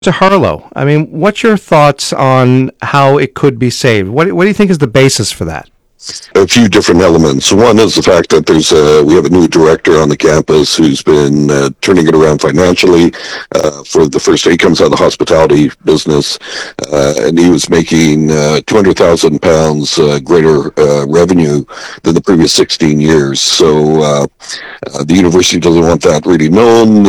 to Harlow. I mean, what's your thoughts on how it could be saved? What do you think is the basis for that? A few different elements. One is the fact that we have a new director on the campus who's been turning it around financially. For the first day, he comes out of the hospitality business, and he was making £200,000 greater revenue than the previous 16 years. So the university doesn't want that really known.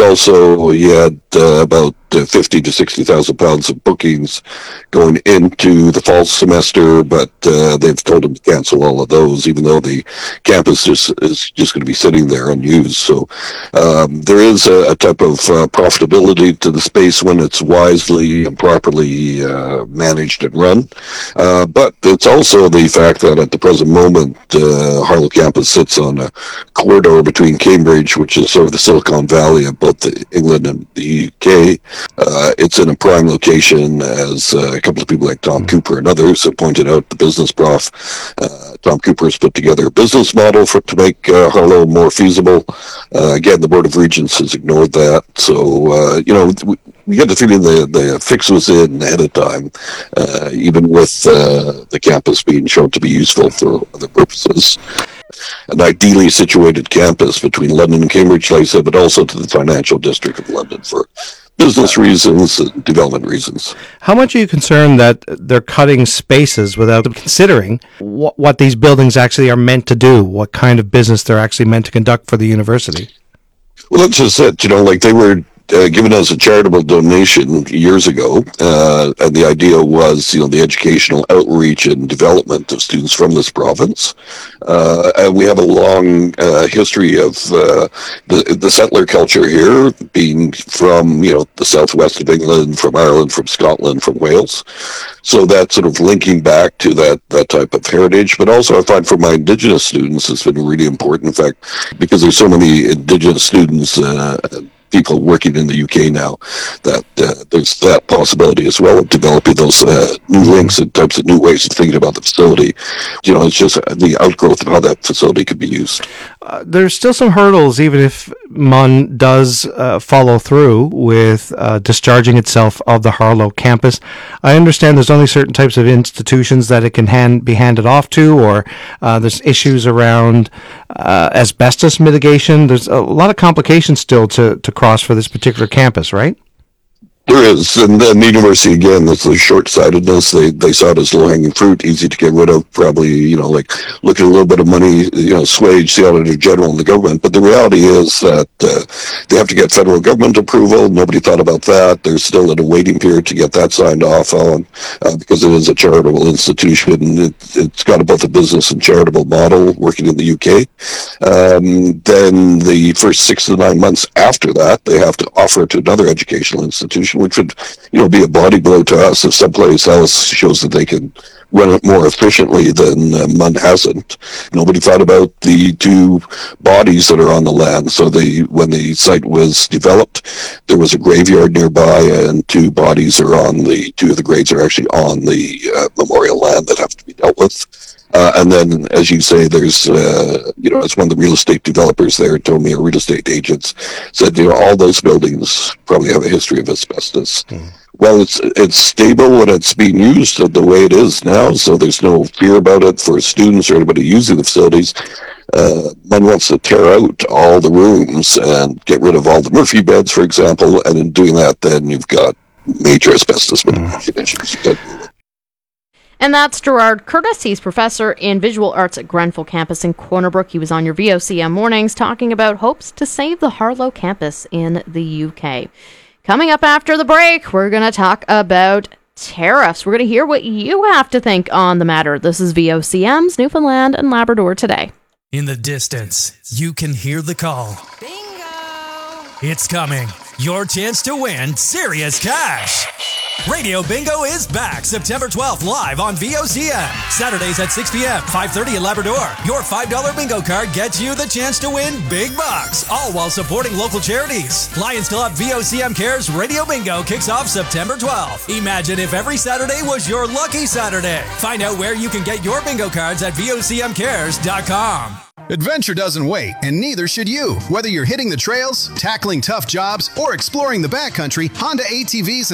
He had about 50 to 60,000 pounds of bookings going into the fall semester, but they've told him to cancel all of those, even though the campus is just going to be sitting there unused. So there is a type of profitability to the space when it's wisely and properly managed and run. But it's also the fact that at the present moment, Harlow campus sits on a corridor between Cambridge, which is sort of the Silicon Valley of both England and the UK. It's in a prime location, as a couple of people like Tom Cooper and others have pointed out, the business prof. Tom Cooper has put together a business model to make Harlow more feasible. Again, the Board of Regents has ignored that. So, we get the feeling the fix was in ahead of time, even with the campus being shown to be useful for other purposes. An ideally situated campus between London and Cambridge, like I said, but also to the financial district of London for business reasons and development reasons. How much are you concerned that they're cutting spaces without considering what these buildings actually are meant to do, what kind of business they're actually meant to conduct for the university? Well, that's just it. They were given us a charitable donation years ago, and the idea was, the educational outreach and development of students from this province. And we have a long history of the settler culture here, being from, the southwest of England, from Ireland, from Scotland, from Wales. So that sort of linking back to that type of heritage. But also I find for my Indigenous students, it's been really important. In fact, because there's so many Indigenous students, people working in the UK now, that there's that possibility as well of developing those new links and types of new ways of thinking about the facility. It's just the outgrowth of how that facility could be used. There's still some hurdles, even if MUN does follow through with discharging itself of the Harlow campus. I understand there's only certain types of institutions that it can be handed off to, or there's issues around asbestos mitigation. There's a lot of complications still to cross for this particular campus, right? There is, and then the university, again, that's the short-sightedness. They saw it as low-hanging fruit, easy to get rid of, probably, look at a little bit of money, swage the Auditor General and the government. But the reality is that they have to get federal government approval. Nobody thought about that. They're still in a waiting period to get that signed off on, because it is a charitable institution. It's got both a business and charitable model working in the UK. Then the first 6 to 9 months after that, they have to offer it to another educational institution, which would, be a body blow to us if someplace else shows that they can run it more efficiently than MUN hasn't. Nobody thought about the two bodies that are on the land. So when the site was developed, there was a graveyard nearby, and two of the graves are actually on the memorial land that have to be dealt with. And then, as you say, there's, it's one of the real estate developers there told me, or real estate agents said, all those buildings probably have a history of asbestos. Mm. Well, it's stable and it's being used the way it is now, so there's no fear about it for students or anybody using the facilities. One wants to tear out all the rooms and get rid of all the Murphy beds, for example, and in doing that, then you've got major asbestos issues. And that's Gerard Curtis. He's professor in visual arts at Grenfell campus in Corner Brook. He was on your VOCM mornings talking about hopes to save the Harlow campus in the UK. Coming up after the break, we're going to talk about tariffs. We're going to hear what you have to think on the matter. This is VOCM's Newfoundland and Labrador Today. In the distance, you can hear the call. Bingo! It's coming. Your chance to win serious cash. Radio Bingo is back September 12th live on VOCM. Saturdays at 6 p.m., 5:30 in Labrador. Your $5 bingo card gets you the chance to win big bucks, all while supporting local charities. Lions Club VOCM Cares Radio Bingo kicks off September 12th. Imagine if every Saturday was your lucky Saturday. Find out where you can get your bingo cards at VOCMcares.com. Adventure doesn't wait, and neither should you. Whether you're hitting the trails, tackling tough jobs, or exploring the backcountry, Honda ATVs